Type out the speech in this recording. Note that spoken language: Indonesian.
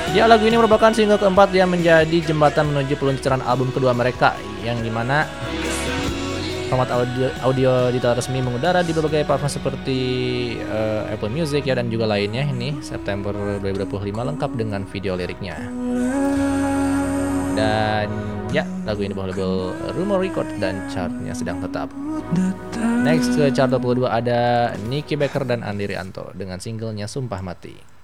Ya, lagu ini merupakan single keempat yang menjadi jembatan menuju peluncuran album kedua mereka, yang dimana format audio digital resmi mengudara di berbagai platform seperti Apple Music ya dan juga lainnya. Ini September 2025 lengkap dengan video liriknya. Dan ya, lagu ini bawah label Rumor Record dan chartnya sedang tetap. Next ke chart 22 ada Nicky Baker dan Andi Rianto dengan singlenya Sumpah Mati.